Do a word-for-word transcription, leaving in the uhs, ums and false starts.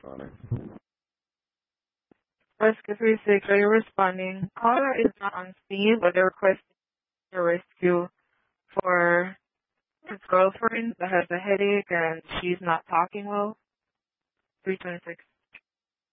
Connor. Rescue three six, are you responding? Caller is not on scene, but they're requesting a rescue for his girlfriend that has a headache and she's not talking well. three twenty-six.